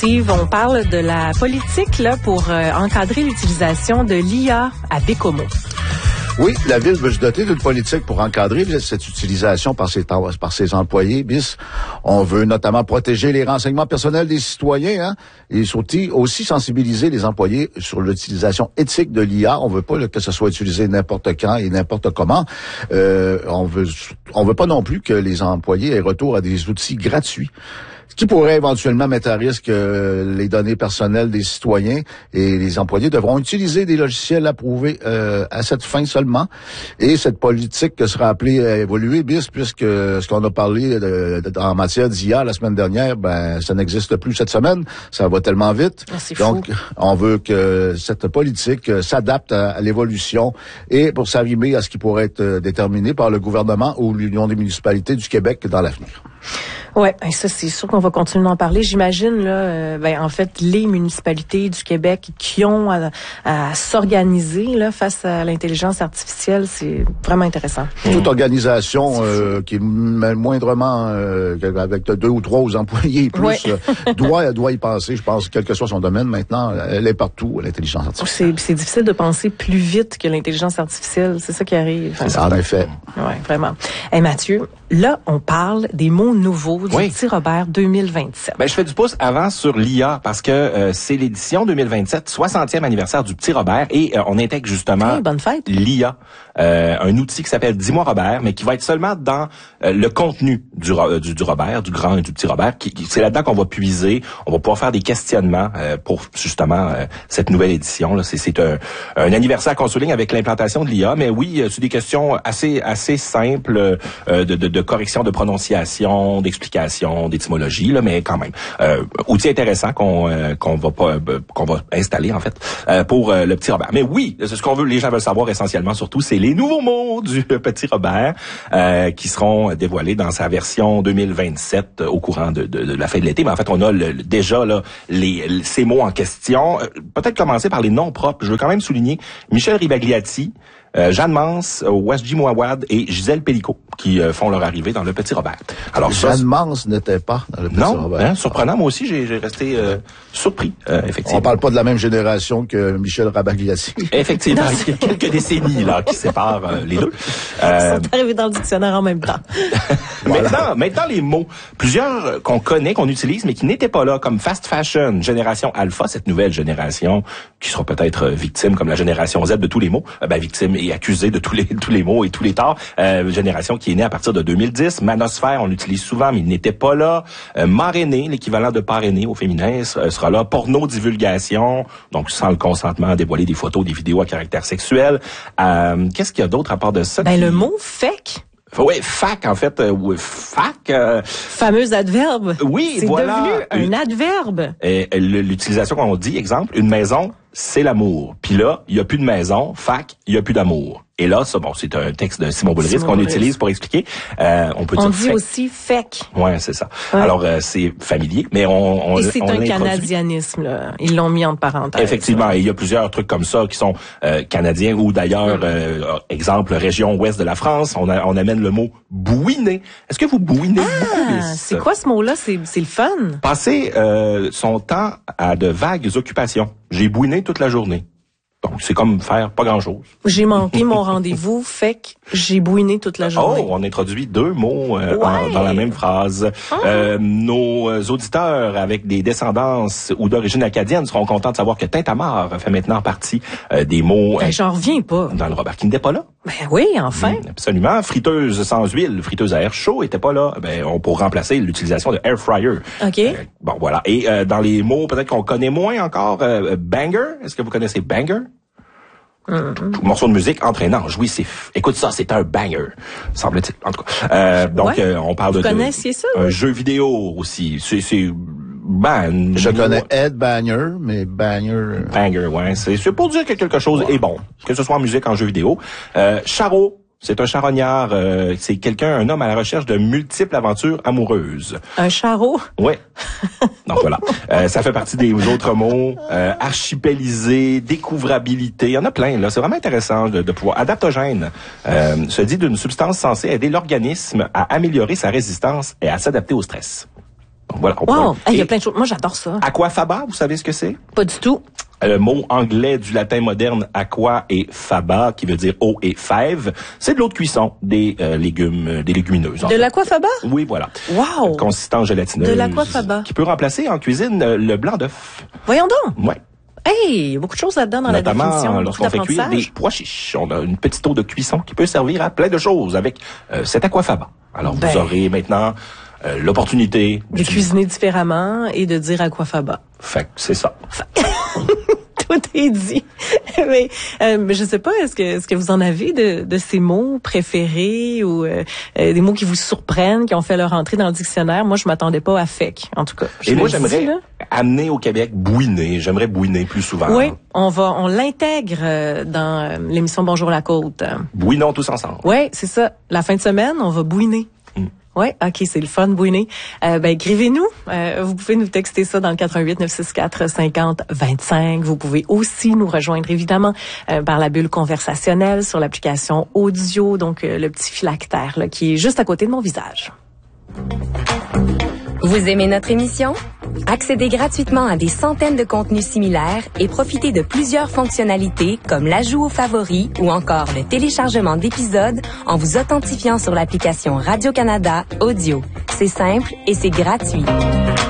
Steve, on parle de la politique là pour encadrer l'utilisation de l'IA à Bécomo. Oui, la Ville veut se doter d'une politique pour encadrer cette utilisation par ses employés. Bis, on veut notamment protéger les renseignements personnels des citoyens, et aussi sensibiliser les employés sur l'utilisation éthique de l'IA. On veut pas que ce soit utilisé n'importe quand et n'importe comment. On veut pas non plus que les employés aient recours à des outils gratuits, ce qui pourrait éventuellement mettre à risque les données personnelles des citoyens, et les employés devront utiliser des logiciels approuvés à cette fin seulement. Et cette politique sera appelée à évoluer, puisque ce qu'on a parlé en matière d'IA la semaine dernière, ça n'existe plus cette semaine. Ça va tellement vite. Donc, on veut que cette politique s'adapte à l'évolution et pour s'arrimer à ce qui pourrait être déterminé par le gouvernement ou l'Union des municipalités du Québec dans l'avenir. Ouais, ça c'est sûr qu'on va continuer d'en parler. J'imagine là, en fait, les municipalités du Québec qui ont à s'organiser là face à l'intelligence artificielle, c'est vraiment intéressant. Toute organisation qui est moindrement avec 2 ou 3 employés plus doit y penser. Je pense, quel que soit son domaine maintenant, elle est partout, l'intelligence artificielle. C'est difficile de penser plus vite que l'intelligence artificielle. C'est ça qui arrive. En effet. Ouais, vraiment. Mathieu, là, on parle des mots nouveaux du Petit Robert 2027. Je fais du pouce avant sur l'IA parce que c'est l'édition 2027, 60e anniversaire du Petit Robert, et on intègre justement bonne fête. l'IA, un outil qui s'appelle Dis-moi Robert, mais qui va être seulement dans le contenu du Robert, du grand et du Petit Robert. C'est là-dedans qu'on va puiser. On va pouvoir faire des questionnements pour justement cette nouvelle édition. Là, c'est un anniversaire qu'on souligne avec l'implantation de l'IA, mais oui, c'est des questions assez simples de correction de prononciation, d'explication, d'étymologie, là, mais quand même outil intéressant qu'on va installer en fait pour le Petit Robert. Mais oui, c'est ce qu'on veut, les gens veulent savoir essentiellement surtout, c'est les nouveaux mots du Petit Robert qui seront dévoilés dans sa version 2027 au courant de la fin de l'été. Mais en fait, on a déjà là ces mots en question. Peut-être commencer par les noms propres. Je veux quand même souligner Michel Ribagliati, Jeanne Mance, Wasji Mouawad et Gisèle Pellicot qui font leur arrivée dans le Petit Robert. Alors Jeanne Mance n'était pas dans le Petit Robert. Non, surprenant. Moi aussi, j'ai resté surpris, effectivement. On parle pas de la même génération que Michel Ribagliati. Effectivement, il y a quelques décennies là qui séparent les deux. Ils sont arrivés dans le dictionnaire en même temps. Maintenant, les mots. Plusieurs qu'on connaît, qu'on utilise, mais qui n'étaient pas là, comme fast fashion, génération alpha, cette nouvelle génération qui sera peut-être victime, comme la génération Z de tous les mots, victime et accusée de tous les mots et tous les torts. Génération qui est née à partir de 2010. Manosphère, on l'utilise souvent, mais il n'était pas là. Marrainer, l'équivalent de parrainer au féminin, sera là. Porno-divulgation, donc sans le consentement, dévoiler des photos, des vidéos à caractère sexuel. Qu'est-ce qu'il y a d'autre à part de ça? Le mot fake. Oui, fac, en fait. Fac. Fameux adverbe. Oui, c'est voilà. devenu un adverbe. L'utilisation qu'on dit, exemple, une maison, c'est l'amour. Puis là, il y a plus de maison. Fac, il y a plus d'amour. Et là, ça, c'est un texte de Simon Boulris qu'on utilise pour expliquer. On peut dire dit aussi fake. Ouais, c'est ça. Ouais. Alors, c'est familier, mais et c'est un canadianisme, là. Ils l'ont mis entre parenthèses. Effectivement, et il y a plusieurs trucs comme ça qui sont canadiens ou d'ailleurs, exemple, région ouest de la France, on amène le mot bouiner. Est-ce que vous bouinez beaucoup? C'est quoi ce mot-là? C'est le fun. Passer son temps à de vagues occupations. J'ai bouiné toute la journée. Donc, c'est comme faire pas grand-chose. J'ai manqué mon rendez-vous, fait que j'ai bouiné toute la journée. Oh, on introduit 2 mots dans la même phrase. Nos auditeurs avec des descendances ou d'origine acadienne seront contents de savoir que Tintamarre fait maintenant partie des mots... j'en reviens pas. Dans le Robert qui n'était pas là. Oui, enfin. Absolument. Friteuse sans huile, friteuse à air chaud était pas là. On pour remplacer l'utilisation de air fryer. OK. Bon, voilà. Et dans les mots peut-être qu'on connaît moins encore, banger. Est-ce que vous connaissez banger? Morceau de musique entraînant, jouissif. Écoute ça, c'est un banger, semble-t-il. En tout cas, on parle vous connaissiez ça? Un jeu vidéo aussi. Je connais Ed Banger, mais Banger, ouais. C'est pour dire que quelque chose est bon, que ce soit en musique, en jeu vidéo. Charo. C'est un charognard, c'est un homme à la recherche de multiples aventures amoureuses. Un charreau? Oui. Donc voilà. Ça fait partie des autres mots. Archipélisé, découvrabilité, il y en a plein, là. C'est vraiment intéressant de pouvoir. Adaptogène se dit d'une substance censée aider l'organisme à améliorer sa résistance et à s'adapter au stress. Donc voilà. Wow! Il y a plein de choses. Moi, j'adore ça. Aquafaba, vous savez ce que c'est? Pas du tout. Le mot anglais du latin moderne aqua et faba, qui veut dire eau et fève, c'est de l'eau de cuisson des légumes, des légumineuses. De l'aquafaba? Oui, voilà. Wow! Consistance gélatineuse. De l'aquafaba. Qui peut remplacer en cuisine le blanc d'œuf. Voyons donc! Ouais. Hey! Beaucoup de choses là-dedans dans Notamment, la définition. lorsqu'on fait cuire des pois chiches. On a une petite eau de cuisson qui peut servir à plein de choses avec cet aquafaba. Alors, vous aurez maintenant l'opportunité de cuisiner différemment et de dire aquafaba. Fait que c'est ça. Tout est dit. Mais je sais pas, est-ce que vous en avez de ces mots préférés ou des mots qui vous surprennent, qui ont fait leur entrée dans le dictionnaire? Moi, je m'attendais pas à FEC, en tout cas. Et moi, j'aimerais amener au Québec bouiner. J'aimerais bouiner plus souvent. Oui, on l'intègre dans l'émission Bonjour la Côte. Bouinons tous ensemble. Oui, c'est ça. La fin de semaine, on va bouiner. Oui, OK, c'est le fun, bouiner. Écrivez-nous. Vous pouvez nous texter ça dans le 88 964 50 25. Vous pouvez aussi nous rejoindre, évidemment, par la bulle conversationnelle sur l'application audio, donc le petit phylactère là, qui est juste à côté de mon visage. Vous aimez notre émission? Accédez gratuitement à des centaines de contenus similaires et profitez de plusieurs fonctionnalités comme l'ajout aux favoris ou encore le téléchargement d'épisodes en vous authentifiant sur l'application Radio-Canada Audio. C'est simple et c'est gratuit.